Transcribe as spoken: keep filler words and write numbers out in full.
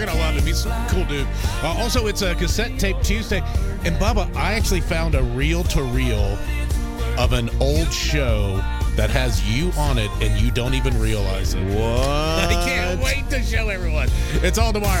I love him. He's a cool dude. Uh, also, it's a cassette tape Tuesday. And, Bubba, I actually found a reel-to-reel of an old show that has you on it, and you don't even realize it. What? I can't wait to show everyone. It's all tomorrow.